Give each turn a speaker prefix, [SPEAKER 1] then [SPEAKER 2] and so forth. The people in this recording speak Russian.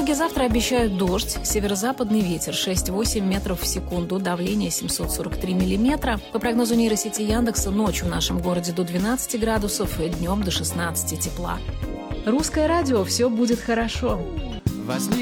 [SPEAKER 1] Синоптологи завтра обещают дождь, северо-западный ветер 6-8 метров в секунду, давление 743 миллиметра. По прогнозу нейросети Яндекса, ночью в нашем городе до 12 градусов, днем до 16 тепла. Русское радио, все будет хорошо.